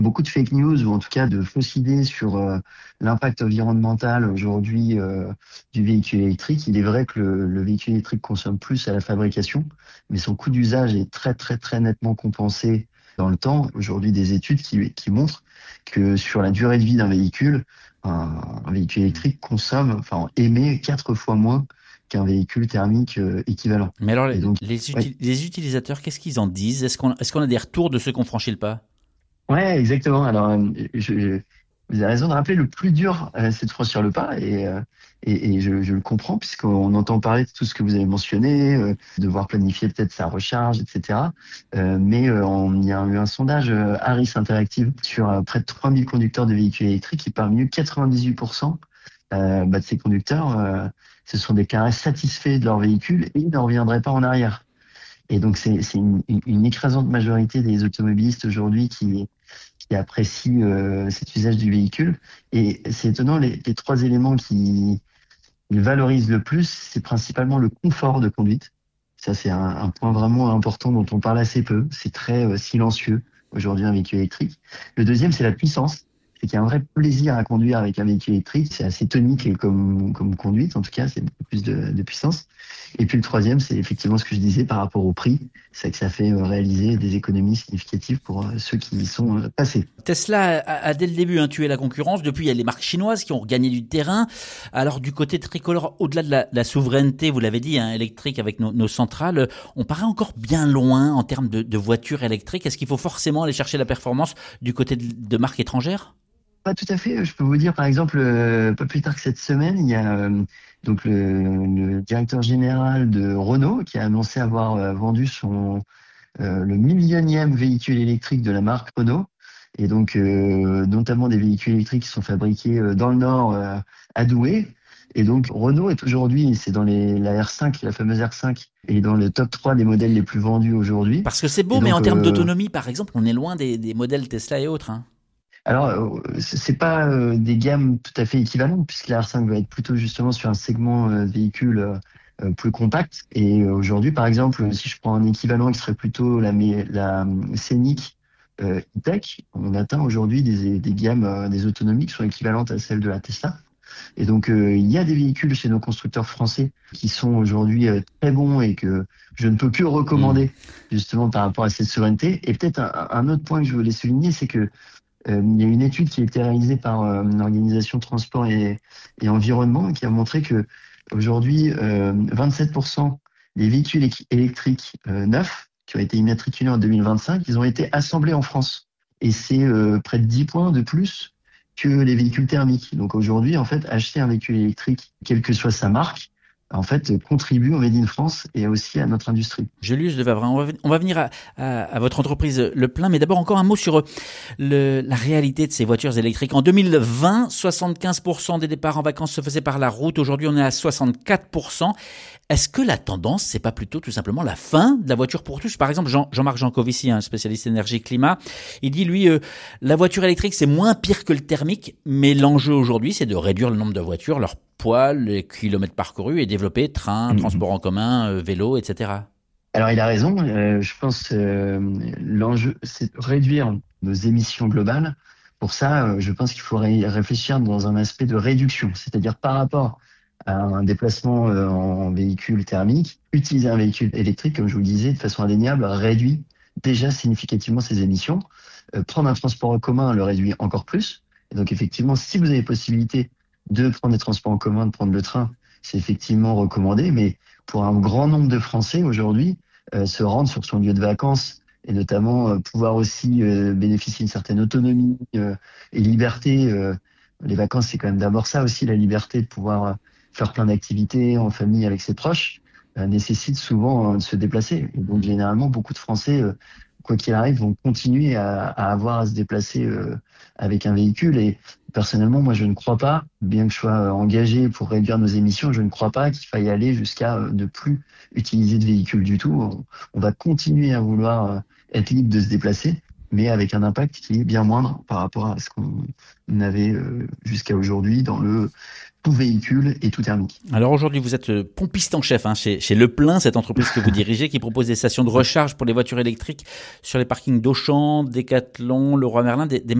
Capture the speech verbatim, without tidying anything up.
beaucoup de fake news ou en tout cas de fausses idées sur euh, l'impact environnemental aujourd'hui euh, du véhicule électrique. Il est vrai que le, le véhicule électrique consomme plus à la fabrication, mais son coût d'usage est très très très nettement compensé dans le temps. Aujourd'hui, des études qui, qui montrent que sur la durée de vie d'un véhicule, un, un véhicule électrique consomme, enfin émet quatre fois moins qu'un véhicule thermique euh, équivalent. Mais alors, Et donc, les, ouais, uti- les utilisateurs, qu'est-ce qu'ils en disent? Est-ce qu'on est-ce qu'on a des retours de ceux qui ont franchi le pas? ouais, exactement. Alors, euh, je, vous avez raison de rappeler, le plus dur, euh, c'est de franchir le pas, et, euh, et, et je, je le comprends puisqu'on entend parler de tout ce que vous avez mentionné, euh, devoir planifier peut-être sa recharge, et cetera. Euh, mais euh, on, il y a eu un sondage euh, Harris Interactive sur euh, près de trois mille conducteurs de véhicules électriques, et parmi eux, quatre-vingt-dix-huit pour cent euh, bah, de ces conducteurs euh, se sont déclarés satisfaits de leur véhicule et ne reviendraient pas en arrière. Et donc, c'est c'est une, une, une écrasante majorité des automobilistes aujourd'hui qui, qui apprécient euh, cet usage du véhicule. Et c'est étonnant, les, les trois éléments qui ils valorisent le plus, c'est principalement le confort de conduite. Ça, c'est un, un point vraiment important dont on parle assez peu. C'est très euh, silencieux aujourd'hui un véhicule électrique. Le deuxième, c'est la puissance. C'est qu'il y a un vrai plaisir à conduire avec un véhicule électrique. C'est assez tonique comme, comme conduite, en tout cas, c'est beaucoup plus de, de puissance. Et puis le troisième, c'est effectivement ce que je disais par rapport au prix. C'est que ça fait euh, réaliser des économies significatives pour euh, ceux qui y sont euh, passés. Tesla a, a dès le début hein, tué la concurrence. Depuis, il y a les marques chinoises qui ont regagné du terrain. Alors du côté tricolore, au-delà de la, la souveraineté, vous l'avez dit, hein, électrique avec nos, nos centrales, on paraît encore bien loin en termes de, de voitures électriques. Est-ce qu'il faut forcément aller chercher la performance du côté de, de marques étrangères? Pas tout à fait. Je peux vous dire, par exemple, euh, pas plus tard que cette semaine, il y a euh, donc le, le directeur général de Renault qui a annoncé avoir euh, vendu son euh, le millionième véhicule électrique de la marque Renault, et donc euh, notamment des véhicules électriques qui sont fabriqués euh, dans le Nord, euh, à Douai. Et donc Renault est aujourd'hui, c'est dans les, la R cinq, la fameuse R cinq, et dans le top trois des modèles les plus vendus aujourd'hui. Parce que c'est Et beau, mais donc en termes euh, d'autonomie, par exemple, on est loin des, des modèles Tesla et autres. Hein. Alors, euh, c'est pas euh, des gammes tout à fait équivalentes, puisque la R cinq va être plutôt justement sur un segment euh, véhicule euh, euh, plus compact. Et euh, aujourd'hui, par exemple, si je prends un équivalent qui serait plutôt la, mé- la euh, Scénic euh, E-Tech, on atteint aujourd'hui des, des gammes, euh, des autonomies qui sont équivalentes à celles de la Tesla. Et donc, euh, il y a des véhicules chez nos constructeurs français qui sont aujourd'hui euh, très bons et que je ne peux que Hmm. recommander justement par rapport à cette souveraineté. Et peut-être un, un autre point que je voulais souligner, c'est que euh, il y a une étude qui a été réalisée par euh, l'organisation Transport et, et Environnement qui a montré que aujourd'hui, euh, vingt-sept pour cent des véhicules équi- électriques euh, neufs qui ont été immatriculés en deux mille vingt-cinq, ils ont été assemblés en France. Et c'est euh, près de dix points de plus que les véhicules thermiques. Donc aujourd'hui, en fait, acheter un véhicule électrique, quelle que soit sa marque, en fait, contribue au Made in France et aussi à notre industrie. Julius de Vavrin, on va, on va venir à, à, à votre entreprise Le Plein, mais d'abord encore un mot sur le, la réalité de ces voitures électriques. En deux mille vingt, soixante-quinze pour cent des départs en vacances se faisaient par la route. Aujourd'hui, on est à soixante-quatre pour cent. Est-ce que la tendance, c'est pas plutôt tout simplement la fin de la voiture pour tous? Par exemple, Jean, Jean-Marc Jancovici, un spécialiste énergie-climat, il dit, lui, euh, la voiture électrique, c'est moins pire que le thermique, mais l'enjeu aujourd'hui, c'est de réduire le nombre de voitures, leur poids, les kilomètres parcourus et développer train, transport en commun, euh, vélo, et cetera. Alors, il a raison. Euh, je pense euh, l'enjeu, c'est de réduire nos émissions globales. Pour ça, euh, je pense qu'il faudrait réfléchir dans un aspect de réduction, c'est-à-dire par rapport à un déplacement euh, en véhicule thermique, utiliser un véhicule électrique, comme je vous le disais, de façon indéniable, réduit déjà significativement ses émissions. Euh, prendre un transport en commun le réduit encore plus. Et donc, effectivement, si vous avez possibilité de prendre des transports en commun, de prendre le train, c'est effectivement recommandé, mais pour un grand nombre de Français aujourd'hui, euh, se rendre sur son lieu de vacances et notamment euh, pouvoir aussi euh, bénéficier d'une certaine autonomie euh, et liberté. Euh, les vacances, c'est quand même d'abord ça aussi, la liberté de pouvoir euh, faire plein d'activités en famille avec ses proches, euh, nécessite souvent euh, de se déplacer. Et donc généralement, beaucoup de Français, euh, quoi qu'il arrive, vont continuer à, à avoir à se déplacer euh, avec un véhicule. Et personnellement, moi, je ne crois pas, bien que je sois euh, engagé pour réduire nos émissions, je ne crois pas qu'il faille aller jusqu'à euh, ne plus utiliser de véhicule du tout. On, on va continuer à vouloir euh, être libre de se déplacer, mais avec un impact qui est bien moindre par rapport à ce qu'on avait euh, jusqu'à aujourd'hui dans le tout véhicule et tout thermique. Alors aujourd'hui, vous êtes pompiste en chef hein, chez, chez Le Plein, cette entreprise que vous dirigez, qui propose des stations de recharge pour les voitures électriques sur les parkings d'Auchan, Decathlon, Leroy Merlin, des, des